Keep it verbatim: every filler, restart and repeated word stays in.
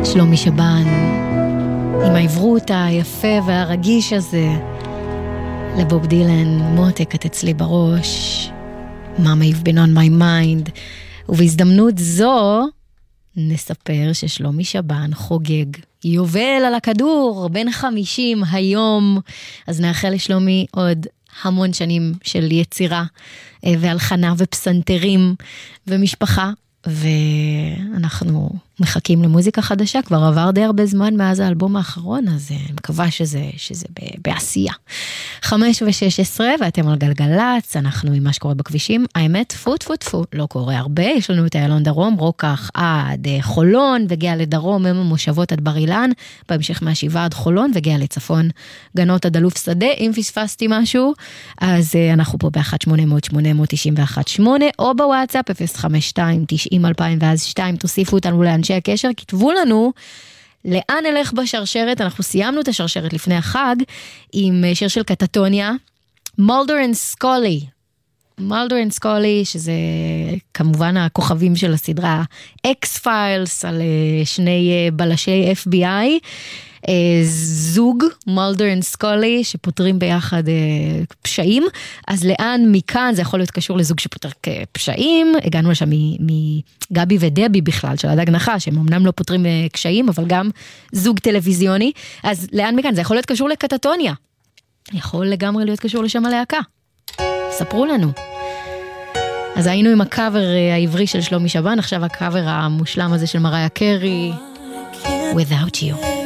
שלומי שבן, עם העברות היפה והרגיש הזה, לבוב דילן, מותק את אצלי בראש, Mama you've been on my mind, ובהזדמנות זו נספר ששלומי שבן חוגג יובל על הכדור, בן חמישים היום, אז נאחל לשלומי עוד המון שנים של יצירה והלחנה ופסנתרים ומשפחה, ואנחנו מחכים למוזיקה חדשה, כבר עבר די הרבה זמן מאז האלבום האחרון, אז אני מקווה שזה, שזה בעשייה. חמש ושש עשרה, ואתם על גלגלץ, אנחנו עם מה שקורה בכבישים, האמת, פוט פוט פוט, לא קורה הרבה, יש לנו את איילון דרום, רוקח עד חולון, וגיע לדרום, הם המושבות עד בר אילן, בהמשך מהשבעה עד חולון, וגיע לצפון, גנות עד אלוף שדה, אם פספסתי משהו, אז אנחנו פה ב-אחת שמונה אפס אפס שמונה תשע אחת שמונה, או בוואטסאפ, אפס חמש שתיים תשעים אלפיים ואז שתיים, תוסיפו אותנו לאנשי הקשר, כתבו לנו לאן נלך בשרשרת, אנחנו סיימנו את השרשרת לפני החג, עם שיר של קטטוניה, מולדר אנד סקולי, מולדר אנד סקולי, שזה כמובן הכוכבים של הסדרה אקס פיילס, על שני בלשי אף בי איי, זוג, מולדר אנד סקולי, שפותרים ביחד פשעים, אז לאן מכאן, זה יכול להיות קשור לזוג שפותר פשעים, הגענו לשם מגבי ודבי בכלל, של הדג נחש, הם אמנם לא פותרים קשיים, אבל גם זוג טלוויזיוני, אז לאן מכאן, זה יכול להיות קשור לקטטוניה, יכול לגמרי להיות קשור לשם הלהקה, ספרו לנו. אז היינו עם הקאבר העברי של שלומי שבן, עכשיו הקאבר המושלם הזה של מריה קרי, Without You.